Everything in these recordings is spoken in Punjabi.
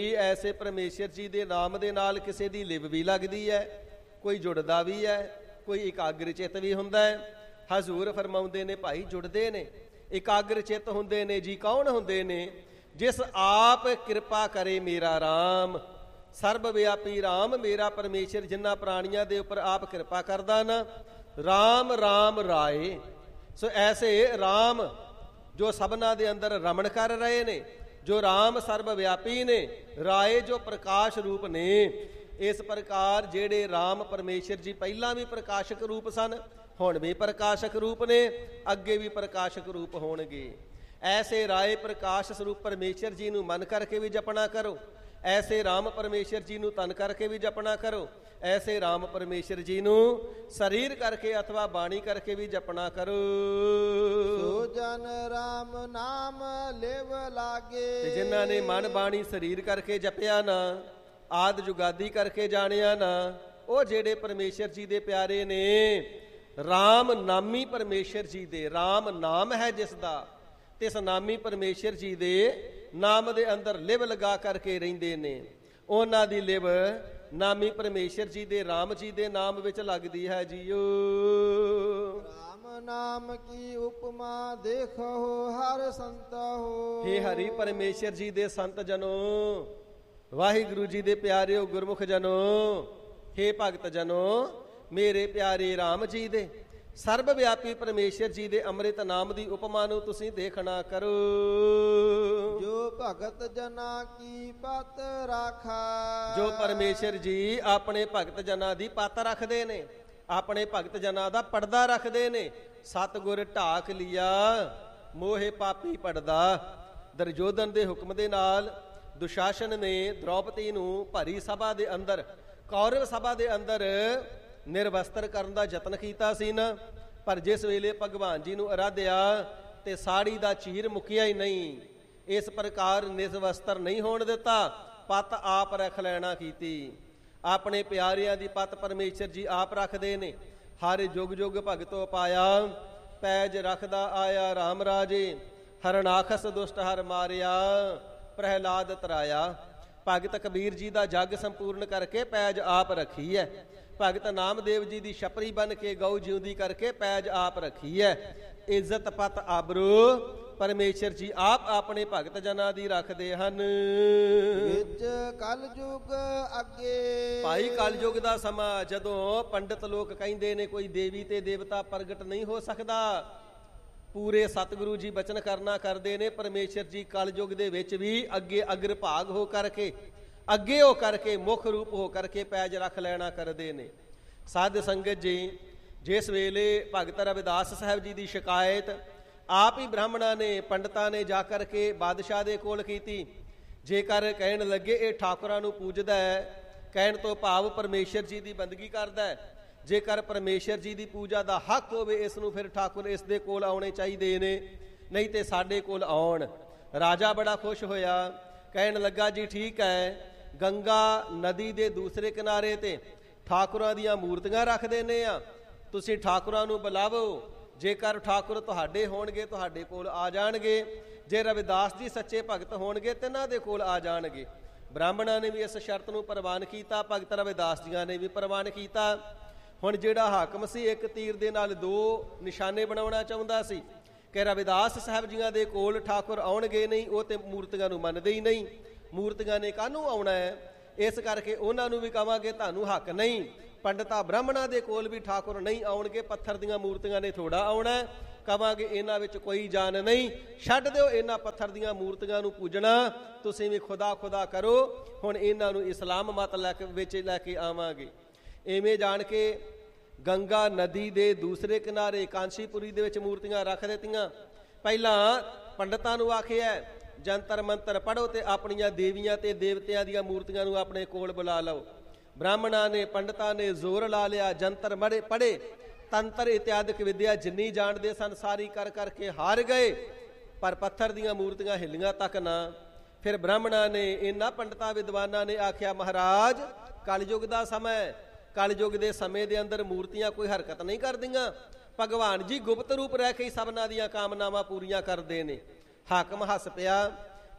ਐਸੇ ਪਰਮੇਸ਼ਰ ਜੀ ਦੇ ਨਾਮ ਦੇ ਨਾਲ ਕਿਸੇ ਦੀ ਲਿਵ ਵੀ ਲੱਗਦੀ ਹੈ, ਕੋਈ ਜੁੜਦਾ ਵੀ ਹੈ, ਕੋਈ ਇਕਾਗਰ ਚਿੱਤ ਵੀ ਹੁੰਦਾ ਹੈ। ਹਜ਼ੂਰ ਫਰਮਾਉਂਦੇ ਨੇ ਭਾਈ ਜੁੜਦੇ ਨੇ, ਇਕਾਗਰ ਚਿੱਤ ਹੁੰਦੇ ਨੇ ਜੀ। ਕੌਣ ਹੁੰਦੇ ਨੇ? ਜਿਸ ਆਪ ਕਿਰਪਾ ਕਰੇ ਮੇਰਾ ਰਾਮ, ਸਰਬ ਵਿਆਪੀ ਰਾਮ ਮੇਰਾ ਪਰਮੇਸ਼ਰ, ਜਿਨ੍ਹਾਂ ਪ੍ਰਾਣੀਆਂ ਦੇ ਉੱਪਰ ਆਪ ਕਿਰਪਾ ਕਰਦਾ ਨਾ, ਰਾਮ ਰਾਮ ਰਾਏ। ਸੋ ਐਸੇ ਰਾਮ ਜੋ ਸਭਨਾਂ ਦੇ ਅੰਦਰ ਰਮਣ ਕਰ ਰਹੇ ਨੇ, ਜੋ ਰਾਮ ਸਰਬ ਵਿਆਪੀ ਨੇ, ਰਾਏ ਜੋ ਪ੍ਰਕਾਸ਼ ਰੂਪ ਨੇ। ਇਸ ਪ੍ਰਕਾਰ ਜਿਹੜੇ ਰਾਮ ਪਰਮੇਸ਼ਰ ਜੀ ਪਹਿਲਾਂ ਵੀ ਪ੍ਰਕਾਸ਼ਕ ਰੂਪ ਸਨ, ਹੁਣ ਵੀ ਪ੍ਰਕਾਸ਼ਕ ਰੂਪ ਨੇ, ਅੱਗੇ ਵੀ ਪ੍ਰਕਾਸ਼ਕ ਰੂਪ ਹੋਣਗੇ। ਐਸੇ ਰਾਏ ਪ੍ਰਕਾਸ਼ ਸਰੂਪ ਪਰਮੇਸ਼ਰ ਜੀ ਨੂੰ ਮਨ ਕਰਕੇ ਵੀ ਜਪਣਾ ਕਰੋ, ਐਸੇ ਰਾਮ ਪਰਮੇਸ਼ਰ ਜੀ ਨੂੰ ਤਨ ਕਰਕੇ ਵੀ ਜਪਣਾ ਕਰੋ, ਐਸੇ ਰਾਮ ਪਰਮੇਸ਼ਰ ਜੀ ਨੂੰ ਸਰੀਰ ਕਰਕੇ ਅਥਵਾ ਬਾਣੀ ਕਰਕੇ ਵੀ ਜਪਣਾ ਕਰੋ। ਸੋ ਜਨ ਰਾਮ ਨਾਮ ਲਿਵ ਲਾਗੇ। ਤੇ ਜਿਨ੍ਹਾਂ ਨੇ ਮਨ ਬਾਣੀ ਸਰੀਰ ਕਰਕੇ ਜਪਿਆ ਨਾ, ਆਦ ਜੁਗਾਦੀ ਕਰਕੇ ਜਾਣਿਆ ਨਾ, ਉਹ ਜਿਹੜੇ ਪਰਮੇਸ਼ਰ ਜੀ ਦੇ ਪਿਆਰੇ ਨੇ, ਰਾਮ ਨਾਮੀ ਪਰਮੇਸ਼ਰ ਜੀ ਦੇ, ਰਾਮ ਨਾਮ ਹੈ ਜਿਸ ਦਾ, ਤਿਸ ਨਾਮੀ ਪਰਮੇਸ਼ਰ ਜੀ ਦੇ ਨਾਮ ਦੇ ਅੰਦਰ ਲਿਵ ਲਗਾ ਕਰਕੇ ਰਹਿੰਦੇ ਨੇ। ਉਹਨਾਂ ਦੀ ਲਿਵ ਨਾਮੀ ਪਰਮੇਸ਼ਰ ਜੀ ਦੇ, ਰਾਮ ਜੀ ਦੇ ਨਾਮ ਵਿੱਚ ਲੱਗਦੀ ਹੈ ਜੀਓ। ਰਾਮ ਨਾਮ ਕੀ ਉਪਮਾ ਦੇਖੋ ਹਰ ਸੰਤ ਹੋ। ਹੇ ਹਰੀ ਪਰਮੇਸ਼ਰ ਜੀ ਦੇ ਸੰਤ ਜਨੋ, ਵਾਹਿਗੁਰੂ ਜੀ ਦੇ ਪਿਆਰਿਓ ਗੁਰਮੁਖ ਜਨੋ, ਹੇ ਭਗਤ ਜਨੋ, ਮੇਰੇ ਪਿਆਰੇ ਰਾਮ ਜੀ ਦੇ, ਸਰਬ ਵਿਆਪੀ ਪਰਮੇਸ਼ਰ ਜੀ ਦੇ ਅੰਮ੍ਰਿਤ ਨਾਮ ਦੀ ਉਪਮਾ ਨੂੰ ਤੁਸੀਂ ਦੇਖਣਾ ਕਰੋ। ਜੋ ਭਗਤ ਜਨਾ ਕੀ ਪਤ ਰਾਖਾ। ਜੋ ਪਰਮੇਸ਼ਰ ਜੀ ਆਪਣੇ ਭਗਤ ਜਨਾਂ ਦੀ ਪਤ ਰੱਖਦੇ ਨੇ, ਆਪਣੇ ਭਗਤ ਜਨਾਂ ਦਾ ਪਰਦਾ ਰੱਖਦੇ ਨੇ। ਸਤਿਗੁਰ ਢਾਕ ਲਿਆ ਮੋਹੇ ਪਾਪੀ ਪੜਦਾ। ਦੁਰਯੋਧਨ ਦੇ ਹੁਕਮ ਦੇ ਨਾਲ ਦੁਸ਼ਾਸਨ ਨੇ ਦ੍ਰੌਪਦੀ ਨੂੰ ਭਰੀ ਸਭਾ ਦੇ ਅੰਦਰ, ਕੌਰਵ ਸਭਾ ਦੇ ਅੰਦਰ ਨਿਰਵਸਤਰ ਕਰਨ ਦਾ ਯਤਨ ਕੀਤਾ ਸੀ ਨਾ, ਪਰ ਜਿਸ ਵੇਲੇ ਭਗਵਾਨ ਜੀ ਨੂੰ ਅਰਾਧਿਆ ਤੇ ਸਾੜੀ ਦਾ ਚੀਰ ਮੁੱਕਿਆ ਹੀ ਨਹੀਂ। ਇਸ ਪ੍ਰਕਾਰ ਨਿਰਵਸਤਰ ਨਹੀਂ ਹੋਣ ਦਿੱਤਾ, ਪੱਤ ਆਪ ਰੱਖ ਲੈਣਾ ਕੀਤੀ। ਆਪਣੇ ਪਿਆਰਿਆਂ ਦੀ ਪੱਤ ਪਰਮੇਸ਼ਰ ਜੀ ਆਪ ਰੱਖਦੇ ਨੇ। ਹਰ ਜੁਗ ਜੁਗ ਭਗਤੋ ਪਾਇਆ, ਪੈਜ ਰੱਖਦਾ ਆਇਆ ਰਾਮ ਰਾਜੇ। ਹਰਨਾਖਸ ਦੁਸ਼ਟ ਹਰ ਮਾਰਿਆ, ਪ੍ਰਹਿਲਾਦ ਤਰਾਇਆ। ਭਗਤ ਕਬੀਰ ਜੀ ਦਾ ਜੱਗ ਸੰਪੂਰਨ ਕਰਕੇ ਪੈਜ ਆਪ ਰੱਖੀ ਹੈ। ਭਗਤ ਨਾਮਦੇਵ ਜੀ ਦੀ ਛਪਰੀ ਬਣ ਕੇ ਗਊ ਜਿਉਂਦੀ ਕਰਕੇ ਪੈਜ ਆਪ ਰੱਖੀ ਹੈ। ਇੱਜ਼ਤ ਪਤ ਆਬਰੂ ਪਰਮੇਸ਼ਰ ਜੀ ਆਪ ਆਪਣੇ ਭਗਤ ਜਨਾਂ ਦੀ ਰੱਖਦੇ ਹਨ। ਵਿੱਚ ਕਲਯੁਗ ਅੱਗੇ। ਭਾਈ ਕਲਯੁਗ ਦਾ ਸਮਾਂ, ਜਦੋਂ ਪੰਡਿਤ ਲੋਕ ਕਹਿੰਦੇ ਨੇ ਕੋਈ ਦੇਵੀ ਤੇ ਦੇਵਤਾ ਪ੍ਰਗਟ ਨਹੀਂ ਹੋ ਸਕਦਾ, ਪੂਰੇ ਸਤਿਗੁਰੂ ਜੀ ਬਚਨ ਕਰਨਾ ਕਰਦੇ ਨੇ। ਪਰਮੇਸ਼ਰ ਜੀ ਕਲਯੁਗ ਦੇ ਵਿੱਚ ਵੀ ਅੱਗੇ ਅਗਰ ਭਾਗ ਹੋ ਕਰਕੇ, ਅੱਗੇ ਹੋ ਕਰਕੇ, ਮੁੱਖ ਰੂਪ ਹੋ ਕਰਕੇ ਪੈਜ ਰੱਖ ਲੈਣਾ ਕਰਦੇ ਨੇ। ਸਾਧ ਸੰਗਤ ਜੀ, ਜਿਸ ਵੇਲੇ ਭਗਤ ਰਵਿਦਾਸ ਸਾਹਿਬ ਜੀ ਦੀ ਸ਼ਿਕਾਇਤ ਆਪ ਹੀ ਬ੍ਰਾਹਮਣਾਂ ਨੇ, ਪੰਡਤਾਂ ਨੇ ਜਾ ਕਰਕੇ ਬਾਦਸ਼ਾਹ ਦੇ ਕੋਲ ਕੀਤੀ। ਜੇਕਰ ਕਹਿਣ ਲੱਗੇ ਇਹ ਠਾਕੁਰਾਂ ਨੂੰ ਪੂਜਦਾ ਹੈ, ਕਹਿਣ ਤੋਂ ਭਾਵ ਪਰਮੇਸ਼ਰ ਜੀ ਦੀ ਬੰਦਗੀ ਕਰਦਾ ਹੈ, ਜੇਕਰ ਪਰਮੇਸ਼ਰ ਜੀ ਦੀ ਪੂਜਾ ਦਾ ਹੱਕ ਹੋਵੇ ਇਸ ਨੂੰ, ਫਿਰ ਠਾਕੁਰ ਇਸ ਦੇ ਕੋਲ ਆਉਣੇ ਚਾਹੀਦੇ ਨੇ, ਨਹੀਂ ਤੇ ਸਾਡੇ ਕੋਲ ਆਉਣ। ਰਾਜਾ ਬੜਾ ਖੁਸ਼ ਹੋਇਆ, ਕਹਿਣ ਲੱਗਾ ਜੀ ਠੀਕ ਹੈ, ਗੰਗਾ ਨਦੀ ਦੇ ਦੂਸਰੇ ਕਿਨਾਰੇ ਤੇ ਠਾਕੁਰਾਂ ਦੀਆਂ ਮੂਰਤੀਆਂ ਰੱਖ ਦਿੰਦੇ ਆ, ਤੁਸੀਂ ਠਾਕੁਰਾਂ ਨੂੰ ਬੁਲਾਵੋ। ਜੇਕਰ ਠਾਕੁਰ ਤੁਹਾਡੇ ਹੋਣਗੇ ਤੁਹਾਡੇ ਕੋਲ ਆ ਜਾਣਗੇ, ਜੇ ਰਵਿਦਾਸ ਜੀ ਸੱਚੇ ਭਗਤ ਹੋਣਗੇ ਤਿੰਨਾਂ ਦੇ ਕੋਲ ਆ ਜਾਣਗੇ। ਬ੍ਰਾਹਮਣਾਂ ਨੇ ਵੀ ਇਸ ਸ਼ਰਤ ਨੂੰ ਪ੍ਰਵਾਨ ਕੀਤਾ, ਭਗਤ ਰਵਿਦਾਸ ਜੀਆਂ ਨੇ ਵੀ ਪ੍ਰਵਾਨ ਕੀਤਾ। ਹੁਣ ਜਿਹੜਾ ਹਾਕਮ ਸੀ, ਇੱਕ ਤੀਰ ਦੇ ਨਾਲ ਦੋ ਨਿਸ਼ਾਨੇ ਬਣਾਉਣਾ ਚਾਹੁੰਦਾ ਸੀ ਕਿ ਰਵਿਦਾਸ ਸਾਹਿਬ ਜੀਆਂ ਦੇ ਕੋਲ ਠਾਕੁਰ ਆਉਣਗੇ ਨਹੀਂ, ਉਹ ਤੇ ਮੂਰਤੀਆਂ ਨੂੰ ਮੰਨਦੇ ਹੀ ਨਹੀਂ, ਮੂਰਤੀਆਂ ਨੇ ਕਾਹਨੂੰ ਆਉਣਾ ਹੈ, ਇਸ ਕਰਕੇ ਉਹਨਾਂ ਨੂੰ ਵੀ ਕਹਾਂਗੇ ਤੁਹਾਨੂੰ ਹੱਕ ਨਹੀਂ। ਪੰਡਤਾਂ ਬ੍ਰਾਹਮਣਾਂ ਦੇ ਕੋਲ ਵੀ ਠਾਕੁਰ ਨਹੀਂ ਆਉਣਗੇ, ਪੱਥਰ ਦੀਆਂ ਮੂਰਤੀਆਂ ਨੇ ਥੋੜਾ ਆਉਣਾ, ਕਹਾਂਗੇ ਇਹਨਾਂ ਵਿੱਚ ਕੋਈ ਜਾਨ ਨਹੀਂ, ਛੱਡ ਦਿਓ ਇਹਨਾਂ ਪੱਥਰ ਦੀਆਂ ਮੂਰਤੀਆਂ ਨੂੰ ਪੂਜਣਾ, ਤੁਸੀਂ ਵੀ ਖੁਦਾ ਖੁਦਾ ਕਰੋ। ਹੁਣ ਇਹਨਾਂ ਨੂੰ ਇਸਲਾਮ ਮਤ ਵਿੱਚ ਲੈ ਕੇ ਆਵਾਂਗੇ। ਇਵੇਂ ਜਾਣ ਕੇ ਗੰਗਾ ਨਦੀ ਦੇ ਦੂਸਰੇ ਕਿਨਾਰੇ ਕਾਂਸ਼ੀਪੁਰੀ ਦੇ ਵਿੱਚ ਮੂਰਤੀਆਂ ਰੱਖ ਦਿੱਤੀਆਂ। ਪਹਿਲਾਂ ਪੰਡਤਾਂ ਨੂੰ ਆਖਿਆ ਜੰਤਰ ਮੰਤਰ ਪੜ੍ਹੋ ਤੇ ਆਪਣੀਆਂ ਦੇਵੀਆਂ ਤੇ ਦੇਵਤਿਆਂ ਦੀਆਂ ਮੂਰਤੀਆਂ ਨੂੰ ਆਪਣੇ ਕੋਲ ਬੁਲਾ ਲਓ। ਬ੍ਰਾਹਮਣਾਂ ਨੇ, ਪੰਡਤਾਂ ਨੇ ਜ਼ੋਰ ਲਾ ਲਿਆ, ਜੰਤਰ ਪੜ੍ਹੇ, ਤੰਤਰ ਇਤਿਆਦਿਕ ਵਿਦਿਆ ਜਿੰਨੀ ਜਾਣਦੇ ਸਨ ਸਾਰੀ ਕਰ ਕਰਕੇ ਹਾਰ ਗਏ, ਪਰ ਪੱਥਰ ਦੀਆਂ ਮੂਰਤੀਆਂ ਹਿੱਲੀਆਂ ਤੱਕ ਨਾ। ਫਿਰ ਬ੍ਰਾਹਮਣਾਂ ਨੇ, ਇਹਨਾਂ ਪੰਡਤਾਂ ਵਿਦਵਾਨਾਂ ਨੇ ਆਖਿਆ ਮਹਾਰਾਜ ਕਲਯੁਗ ਦਾ ਸਮਾਂ, ਕਲਯੁਗ ਦੇ ਸਮੇਂ ਦੇ ਅੰਦਰ ਮੂਰਤੀਆਂ ਕੋਈ ਹਰਕਤ ਨਹੀਂ ਕਰਦੀਆਂ, ਭਗਵਾਨ ਜੀ ਗੁਪਤ ਰੂਪ ਰਹਿ ਕੇ ਹੀ ਸਭਨਾਂ ਦੀਆਂ ਕਾਮਨਾਵਾਂ ਪੂਰੀਆਂ ਕਰਦੇ ਨੇ। ਹਾਕਮ ਹੱਸ ਪਿਆ,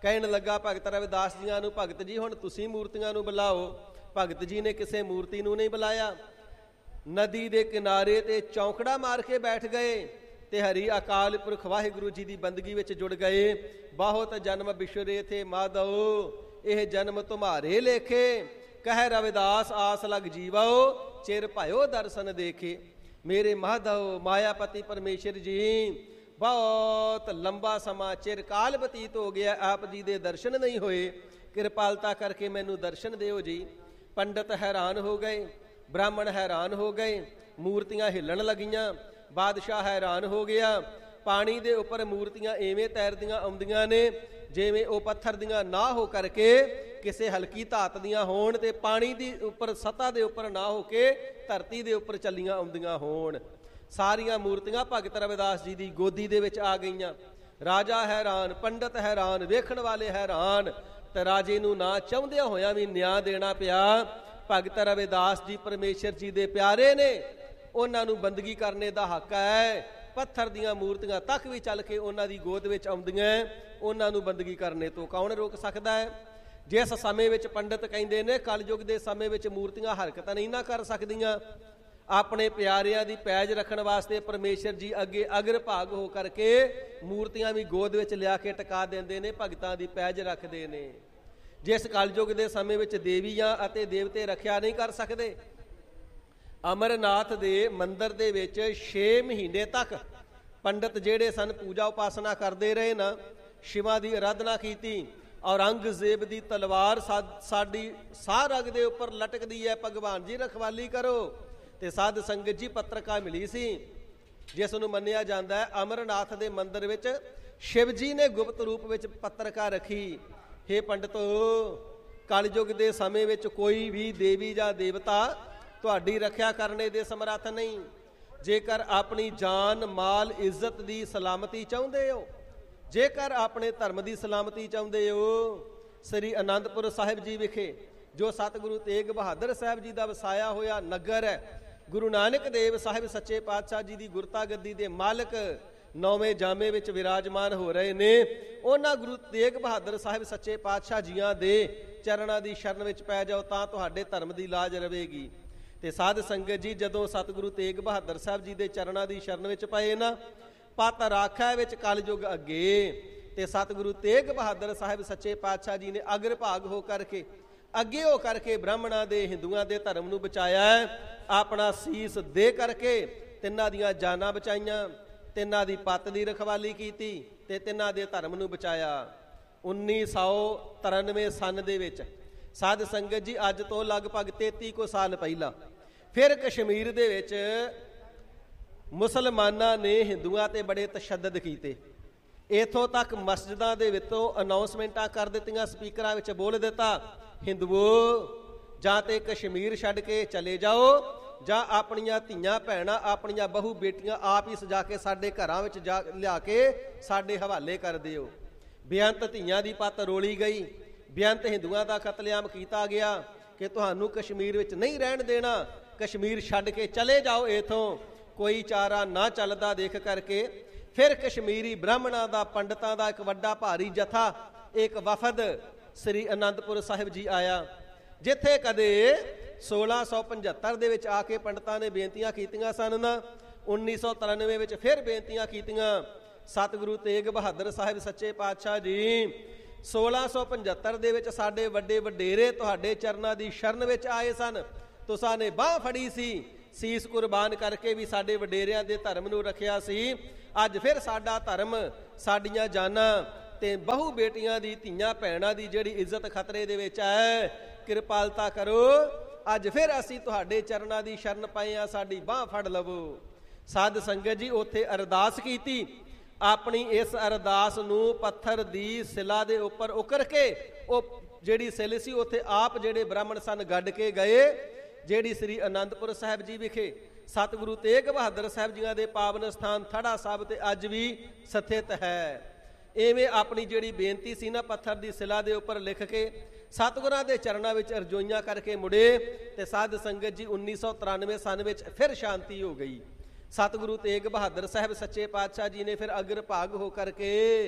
ਕਹਿਣ ਲੱਗਾ ਭਗਤ ਰਵਿਦਾਸ ਜੀਆਂ ਨੂੰ, ਭਗਤ ਜੀ ਹੁਣ ਤੁਸੀਂ ਮੂਰਤੀਆਂ ਨੂੰ ਬੁਲਾਓ। ਭਗਤ ਜੀ ਨੇ ਕਿਸੇ ਮੂਰਤੀ ਨੂੰ ਨਹੀਂ ਬੁਲਾਇਆ। ਨਦੀ ਦੇ ਕਿਨਾਰੇ ਤੇ ਚੌਂਕੜਾ ਮਾਰ ਕੇ ਬੈਠ ਗਏ ਤੇ ਹਰੀ ਅਕਾਲ ਪੁਰਖ ਵਾਹਿਗੁਰੂ ਜੀ ਦੀ ਬੰਦਗੀ ਵਿੱਚ ਜੁੜ ਗਏ। ਬਹੁਤ ਜਨਮ ਬਿਸ਼ਰੇ ਥੇ ਮਾਧੋ, ਇਹ ਜਨਮ ਤੁਮਾਰੇ ਲੇਖੇ, ਕਹਿ ਰਵਿਦਾਸ ਆਸ ਲਗ ਜੀਵੋ, ਚਿਰ ਭਇਓ ਦਰਸ਼ਨ ਦੇਖੇ। ਮੇਰੇ ਮਾਧਵ ਮਾਇਆਪਤੀ ਪਰਮੇਸ਼ਰ ਜੀ, ਬਹੁਤ ਲੰਬਾ ਸਮਾਂ ਚਿਰ ਕਾਲ ਬਤੀਤ ਹੋ ਗਿਆ, ਆਪ ਜੀ ਦੇ ਦਰਸ਼ਨ ਨਹੀਂ ਹੋਏ, ਕਿਰਪਾਲਤਾ ਕਰਕੇ ਮੈਨੂੰ ਦਰਸ਼ਨ ਦਿਓ ਜੀ। ਪੰਡਤ ਹੈਰਾਨ ਹੋ ਗਏ, ਬ੍ਰਾਹਮਣ ਹੈਰਾਨ ਹੋ ਗਏ, ਮੂਰਤੀਆਂ ਹਿੱਲਣ ਲੱਗੀਆਂ। ਬਾਦਸ਼ਾਹ ਹੈਰਾਨ ਹੋ ਗਿਆ। ਪਾਣੀ ਦੇ ਉੱਪਰ ਮੂਰਤੀਆਂ ਐਵੇਂ ਤੈਰਦੀਆਂ ਆਉਂਦੀਆਂ ਨੇ ਜਿਵੇਂ ਉਹ ਪੱਥਰ ਦੀਆਂ ਨਾ ਹੋ ਕਰਕੇ ਕਿਸੇ ਹਲਕੀ ਧਾਤ ਦੀਆਂ ਹੋਣ ਤੇ ਪਾਣੀ ਦੀ ਉੱਪਰ ਸਤ੍ਹਾ ਦੇ ਉੱਪਰ ਨਾ ਹੋ ਕੇ ਧਰਤੀ ਦੇ ਉੱਪਰ ਚੱਲੀਆਂ ਆਉਂਦੀਆਂ ਹੋਣ। ਸਾਰੀਆਂ ਮੂਰਤੀਆਂ ਭਗਤ ਰਵਿਦਾਸ ਜੀ ਦੀ ਗੋਦੀ ਦੇ ਵਿੱਚ ਆ ਗਈਆਂ। ਰਾਜਾ ਹੈਰਾਨ, ਪੰਡਤ ਹੈਰਾਨ, ਵੇਖਣ ਵਾਲੇ ਹੈਰਾਨ, ਤੇ ਰਾਜੇ ਨੂੰ ਨਾ ਚਾਹੁੰਦਿਆਂ ਹੋਇਆਂ ਵੀ ਨਿਆਂ ਦੇਣਾ ਪਿਆ। ਭਗਤ ਰਵਿਦਾਸ ਜੀ ਪਰਮੇਸ਼ਰ ਜੀ ਦੇ ਪਿਆਰੇ ਨੇ, ਉਹਨਾਂ ਨੂੰ ਬੰਦਗੀ ਕਰਨੇ ਦਾ ਹੱਕ ਹੈ। ਪੱਥਰ ਦੀਆਂ ਮੂਰਤੀਆਂ ਤੱਕ ਵੀ ਚੱਲ ਕੇ ਉਹਨਾਂ ਦੀ ਗੋਦ ਵਿੱਚ ਆਉਂਦੀਆਂ, ਉਹਨਾਂ ਨੂੰ ਬੰਦਗੀ ਕਰਨੇ ਤੋਂ ਕੌਣ ਰੋਕ ਸਕਦਾ ਹੈ? ਜਿਸ ਸਮੇਂ ਵਿੱਚ ਪੰਡਤ ਕਹਿੰਦੇ ਨੇ ਕਲਯੁਗ ਦੇ ਸਮੇਂ ਵਿੱਚ ਮੂਰਤੀਆਂ ਹਰਕਤ ਨਹੀਂ ਨਾ ਕਰ ਸਕਦੀਆਂ, ਆਪਣੇ ਪਿਆਰਿਆਂ ਦੀ ਪੈਜ ਰੱਖਣ ਵਾਸਤੇ ਪਰਮੇਸ਼ਰ ਜੀ ਅੱਗੇ ਅਗਰ ਭਾਗ ਹੋ ਕਰਕੇ ਮੂਰਤੀਆਂ ਵੀ ਗੋਦ ਵਿੱਚ ਲਿਆ ਕੇ ਟਿਕਾ ਦਿੰਦੇ ਨੇ, ਭਗਤਾਂ ਦੀ ਪੈਜ ਰੱਖਦੇ ਨੇ। ਜਿਸ ਕਲਯੁਗ ਦੇ ਸਮੇਂ ਵਿੱਚ ਦੇਵੀਆਂ ਅਤੇ ਦੇਵਤੇ ਰੱਖਿਆ ਨਹੀਂ ਕਰ ਸਕਦੇ, ਅਮਰਨਾਥ ਦੇ ਮੰਦਿਰ ਦੇ ਵਿੱਚ 6 ਮਹੀਨੇ ਤੱਕ ਪੰਡਤ ਜਿਹੜੇ ਸਨ ਪੂਜਾ ਉਪਾਸਨਾ ਕਰਦੇ ਰਹੇ ਨਾ, ਸ਼ਿਵਾ ਦੀ ਅਰਾਧਨਾ ਕੀਤੀ। ਔਰੰਗਜ਼ੇਬ ਦੀ ਤਲਵਾਰ ਸਾਡੀ ਸਾਹ ਰਗ ਦੇ ਉੱਪਰ ਲਟਕਦੀ ਹੈ, ਭਗਵਾਨ ਜੀ ਰਖਵਾਲੀ ਕਰੋ। ਤੇ ਸਾਧ ਸੰਗਤ ਜੀ ਪੱਤਰਕਾ ਮਿਲੀ ਸੀ ਜਿਸ ਨੂੰ ਮੰਨਿਆ ਜਾਂਦਾ ਹੈ ਅਮਰਨਾਥ ਦੇ ਮੰਦਿਰ ਵਿੱਚ ਸ਼ਿਵ ਜੀ ਨੇ ਗੁਪਤ ਰੂਪ ਵਿੱਚ ਪੱਤਰਕਾ ਰੱਖੀ। ਹੇ ਪੰਡਤੋ, ਕਲਯੁਗ ਦੇ ਸਮੇਂ ਵਿੱਚ ਕੋਈ ਵੀ ਦੇਵੀ ਜਾਂ ਦੇਵਤਾ ਤੁਹਾਡੀ ਰੱਖਿਆ ਕਰਨੇ ਦੇ ਸਮਰੱਥ ਨਹੀਂ। ਜੇਕਰ ਆਪਣੀ ਜਾਨ ਮਾਲ ਇੱਜ਼ਤ ਦੀ ਸਲਾਮਤੀ ਚਾਹੁੰਦੇ ਹੋ, ਜੇਕਰ ਆਪਣੇ ਧਰਮ ਦੀ ਸਲਾਮਤੀ ਚਾਹੁੰਦੇ ਹੋ, ਸ੍ਰੀ ਅਨੰਦਪੁਰ ਸਾਹਿਬ ਜੀ ਵਿਖੇ ਜੋ ਸਤਿਗੁਰੂ ਤੇਗ ਬਹਾਦਰ ਸਾਹਿਬ ਜੀ ਦਾ ਵਸਾਇਆ ਹੋਇਆ ਨਗਰ ਹੈ, ਗੁਰੂ ਨਾਨਕ ਦੇਵ ਸਾਹਿਬ ਸੱਚੇ ਪਾਤਸ਼ਾਹ ਜੀ ਦੀ ਗੁਰਤਾ ਗੱਦੀ ਦੇ ਮਾਲਕ 9ਵੇਂ ਜਾਮੇ ਵਿੱਚ ਵਿਰਾਜਮਾਨ ਹੋ ਰਹੇ ਨੇ। ਉਹਨਾਂ ਗੁਰੂ ਤੇਗ ਬਹਾਦਰ ਸਾਹਿਬ ਸੱਚੇ ਪਾਤਸ਼ਾਹ ਜੀਆਂ ਦੇ ਚਰਨਾਂ ਦੀ ਸ਼ਰਨ ਵਿੱਚ ਪੈ ਜਾਓ ਤਾਂ ਤੁਹਾਡੇ ਧਰਮ ਦੀ ਲਾਜ ਰਵੇਗੀ। ਤੇ ਸਾਧ ਸੰਗਤ ਜੀ ਜਦੋਂ ਸਤਿਗੁਰੂ ਤੇਗ ਬਹਾਦਰ ਸਾਹਿਬ ਜੀ ਦੇ ਚਰਨਾਂ ਦੀ ਸ਼ਰਨ ਵਿੱਚ ਪਏ ਨਾ, ਪਤ ਰਾਖਾ ਵਿੱਚ ਕਲਯੁਗ ਅੱਗੇ, ਤੇ ਸਤਿਗੁਰੂ ਤੇਗ ਬਹਾਦਰ ਸਾਹਿਬ ਸੱਚੇ ਪਾਤਸ਼ਾਹ ਜੀ ਨੇ ਅਗਰ ਭਾਗ ਹੋ ਕਰਕੇ ਅੱਗੇ ਹੋ ਕਰਕੇ ਬ੍ਰਾਹਮਣਾਂ ਦੇ ਹਿੰਦੂਆਂ ਦੇ ਧਰਮ ਨੂੰ ਬਚਾਇਆ ਹੈ। ਆਪਣਾ ਸੀਸ ਦੇ ਕਰਕੇ ਤਿੰਨਾਂ ਦੀਆਂ ਜਾਨਾਂ ਬਚਾਈਆਂ, ਤਿੰਨਾਂ ਦੀ ਪੱਤ ਦੀ ਰਖਵਾਲੀ ਕੀਤੀ ਤੇ ਤਿੰਨਾਂ ਦੇ ਧਰਮ ਨੂੰ ਬਚਾਇਆ। 1993 ਸਨ ਦੇ ਵਿੱਚ ਸਾਧ ਸੰਗਤ ਜੀ ਅੱਜ ਤੋਂ ਲਗਭਗ 33 ਕੁ ਸਾਲ ਪਹਿਲਾਂ ਫਿਰ ਕਸ਼ਮੀਰ ਦੇ ਵਿੱਚ ਮੁਸਲਮਾਨਾਂ ਨੇ ਹਿੰਦੂਆਂ ਤੇ ਬੜੇ ਤਸ਼ੱਦਦ ਕੀਤੇ। ਇੱਥੋਂ ਤੱਕ ਮਸਜਿਦਾਂ ਦੇ ਵਿੱਚੋਂ ਅਨਾਉਂਸਮੈਂਟਾਂ ਕਰ ਦਿੱਤੀਆਂ, ਸਪੀਕਰਾਂ ਵਿੱਚ ਬੋਲ ਦਿੱਤਾ, ਹਿੰਦੂਓ ਜਾਂ ਤੇ ਕਸ਼ਮੀਰ ਛੱਡ ਕੇ ਚਲੇ ਜਾਓ ਜਾਂ ਆਪਣੀਆਂ ਧੀਆਂ ਭੈਣਾਂ, ਆਪਣੀਆਂ ਬਹੂ ਬੇਟੀਆਂ ਆਪ ਹੀ ਸਜਾ ਕੇ ਸਾਡੇ ਘਰਾਂ ਵਿੱਚ ਲਿਆ ਕੇ ਸਾਡੇ ਹਵਾਲੇ ਕਰ ਦਿਓ। ਬੇਅੰਤ ਧੀਆਂ ਦੀ ਪੱਤ ਰੋਲੀ ਗਈ, ਬੇਅੰਤ ਹਿੰਦੂਆਂ ਦਾ ਕਤਲੇਆਮ ਕੀਤਾ ਗਿਆ ਕਿ ਤੁਹਾਨੂੰ ਕਸ਼ਮੀਰ ਵਿੱਚ ਨਹੀਂ ਰਹਿਣ ਦੇਣਾ, ਕਸ਼ਮੀਰ ਛੱਡ ਕੇ ਚਲੇ ਜਾਓ ਇੱਥੋਂ। ਕੋਈ ਚਾਰਾ ਨਾ ਚੱਲਦਾ ਦੇਖ ਕਰਕੇ ਫਿਰ ਕਸ਼ਮੀਰੀ ਬ੍ਰਾਹਮਣਾਂ ਦਾ, ਪੰਡਤਾਂ ਦਾ ਇੱਕ ਵੱਡਾ ਭਾਰੀ ਜਥਾ, ਇੱਕ ਵਫਦ ਸ੍ਰੀ ਅਨੰਦਪੁਰ ਸਾਹਿਬ ਜੀ ਆਇਆ, ਜਿੱਥੇ ਕਦੇ 1675 ਦੇ ਵਿੱਚ ਆ ਕੇ ਪੰਡਤਾਂ ਨੇ ਬੇਨਤੀਆਂ ਕੀਤੀਆਂ ਸਨ ਨਾ, 1993 ਵਿੱਚ ਫਿਰ ਬੇਨਤੀਆਂ ਕੀਤੀਆਂ। ਸਤਿਗੁਰੂ ਤੇਗ ਬਹਾਦਰ ਸਾਹਿਬ ਸੱਚੇ ਪਾਤਸ਼ਾਹ ਜੀ 1675 ਦੇ ਵਿੱਚ ਸਾਡੇ ਵੱਡੇ ਵਡੇਰੇ ਤੁਹਾਡੇ ਚਰਨਾਂ ਦੀ ਸ਼ਰਨ ਵਿੱਚ ਆਏ ਸਨ, ਤੁਸਾਂ ਨੇ ਬਾਹ ਫੜੀ ਸੀ, ਸੀਸ ਕੁਰਬਾਨ ਕਰਕੇ ਵੀ ਸਾਡੇ ਵਡੇਰਿਆਂ ਦੇ ਧਰਮ ਨੂੰ ਰੱਖਿਆ ਸੀ। ਅੱਜ ਫਿਰ ਸਾਡਾ ਧਰਮ, ਸਾਡੀਆਂ ਜਾਨਾਂ ਤੇ ਬਹੂ ਬੇਟੀਆਂ ਦੀ, ਧੀਆਂ ਭੈਣਾਂ ਦੀ ਜਿਹੜੀ ਇੱਜ਼ਤ ਖਤਰੇ ਦੇ ਵਿੱਚ ਹੈ, ਕਿਰਪਾਲਤਾ ਕਰੋ। ਅੱਜ ਫਿਰ ਅਸੀਂ ਤੁਹਾਡੇ ਚਰਨਾਂ ਦੀ ਸ਼ਰਨ ਪਏ ਆ, ਸਾਡੀ ਬਾਹ ਫੜ ਲਵੋ। ਸਾਧ ਸੰਗਤ ਜੀ ਉੱਥੇ ਅਰਦਾਸ ਕੀਤੀ। ਆਪਣੀ ਇਸ ਅਰਦਾਸ ਨੂੰ ਪੱਥਰ ਦੀ ਸਿਲਾ ਦੇ ਉੱਪਰ ਉਕਰ ਕੇ ਉਹ ਜਿਹੜੀ ਸਿਲ ਸੀ ਉੱਥੇ ਆਪ ਜਿਹੜੇ ਬ੍ਰਾਹਮਣ ਸਨ ਗੱਡ ਕੇ ਗਏ, ਜਿਹੜੀ ਸ੍ਰੀ ਅਨੰਦਪੁਰ ਸਾਹਿਬ ਜੀ ਵਿਖੇ ਸਤਿਗੁਰੂ ਤੇਗ ਬਹਾਦਰ ਸਾਹਿਬ ਜੀਆਂ ਦੇ ਪਾਵਨ ਸਥਾਨ ਥੜਾ ਸਾਹਿਬ ਤੇ ਅੱਜ ਵੀ ਸਥਿਤ ਹੈ। ਐਵੇਂ ਆਪਣੀ ਜਿਹੜੀ ਬੇਨਤੀ ਸੀ ਨਾ ਪੱਥਰ ਦੀ ਸਿਲਾ ਦੇ ਉੱਪਰ ਲਿਖ ਕੇ ਸਤਿਗੁਰਾਂ ਦੇ ਚਰਨਾਂ ਵਿੱਚ ਅਰਜ਼ੋਈਆਂ ਕਰਕੇ ਮੁੜੇ। ਤੇ ਸਾਧ ਸੰਗਤ ਜੀ 1993 ਸਨ ਵਿੱਚ ਫਿਰ ਸ਼ਾਂਤੀ ਹੋ ਗਈ। ਸਤਿਗੁਰੂ ਤੇਗ ਬਹਾਦਰ ਸਾਹਿਬ ਸੱਚੇ ਪਾਤਸ਼ਾਹ ਜੀ ਨੇ ਫਿਰ ਅਗਰ ਭਾਗ ਹੋ ਕਰਕੇ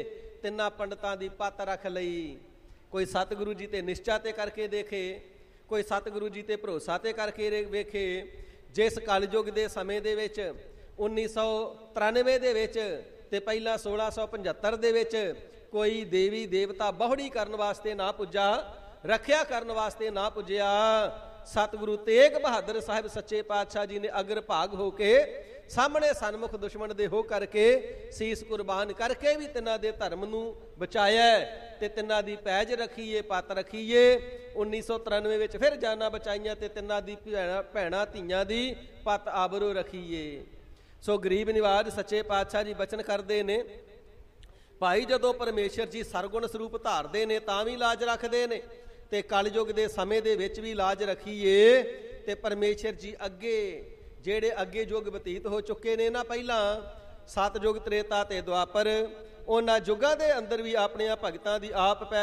ਤਿੰਨਾਂ ਪੰਡਤਾਂ ਦੀ ਪੱਤ ਰੱਖ ਲਈ। ਕੋਈ ਸਤਿਗੁਰੂ ਜੀ ਤੇ ਨਿਸ਼ਚਾ ਤੇ ਕਰਕੇ ਦੇਖੇ, ਕੋਈ ਸਤਿਗੁਰੂ ਜੀ ਤੇ ਭਰੋਸਾ ਤੇ ਕਰਕੇ ਵੇਖੇ। ਜਿਸ ਕਲਯੁਗ ਦੇ ਸਮੇਂ ਦੇ ਵਿੱਚ 1993 ਦੇ ਵਿੱਚ ਤੇ ਪਹਿਲਾਂ 1675 ਦੇ ਵਿੱਚ ਕੋਈ ਦੇਵੀ ਦੇਵਤਾ ਬਹੁੜੀ ਕਰਨ ਵਾਸਤੇ ਨਾ ਪੁੱਜਾ, ਰੱਖਿਆ ਕਰਨ ਵਾਸਤੇ ਨਾ ਪੁੱਜਿਆ। ਸਤਿਗੁਰੂ ਤੇਗ ਬਹਾਦਰ ਸਾਹਿਬ ਸੱਚੇ ਪਾਤਸ਼ਾਹ ਜੀ ਨੇ ਅਗਰ ਭਾਗ ਹੋ ਕੇ ਸਾਹਮਣੇ ਸਨਮੁਖ ਦੁਸ਼ਮਣ ਦੇ ਹੋ ਕਰਕੇ ਸੀਸ ਕੁਰਬਾਨ ਕਰਕੇ ਵੀ ਤਿੰਨਾਂ ਦੇ ਧਰਮ ਨੂੰ ਬਚਾਇਆ ਤੇ ਤਿੰਨਾਂ ਦੀ ਪੈਜ ਰੱਖੀਏ, ਪੱਤ ਰੱਖੀਏ। 1993 ਵਿੱਚ ਫਿਰ ਜਾਨਾਂ ਬਚਾਈਆਂ ਤੇ ਤਿੰਨਾਂ ਦੀ ਭੈਣਾਂ ਧੀਆਂ ਦੀ ਪੱਤ ਆਬਰੂ ਰੱਖੀਏ। ਸੋ ਗਰੀਬ ਨਿਵਾਜ ਸੱਚੇ ਪਾਤਸ਼ਾਹ ਜੀ ਬਚਨ ਕਰਦੇ ਨੇ, ਭਾਈ ਜਦੋਂ ਪਰਮੇਸ਼ਰ ਜੀ ਸਰਗੁਣ ਸਰੂਪ ਧਾਰਦੇ ਨੇ ਤਾਂ ਵੀ ਲਾਜ ਰੱਖਦੇ ਨੇ ਤੇ ਕਲਯੁਗ ਦੇ ਸਮੇਂ ਦੇ ਵਿੱਚ ਵੀ ਲਾਜ ਰੱਖੀਏ। ਤੇ ਪਰਮੇਸ਼ਰ ਜੀ ਅੱਗੇ ਜਿਹੜੇ ਅੱਗੇ ਯੁੱਗ ਬਤੀਤ ਹੋ ਚੁੱਕੇ ਨੇ ਨਾ, ਪਹਿਲਾਂ ਸਤਿਯੁਗ, ਤ੍ਰੇਤਾ ਤੇ ਦੁਆਪਰ, ਉਹਨਾਂ ਯੁੱਗਾਂ ਦੇ ਅੰਦਰ ਵੀ ਆਪਣੀਆਂ ਭਗਤਾਂ ਦੀ ਆਪ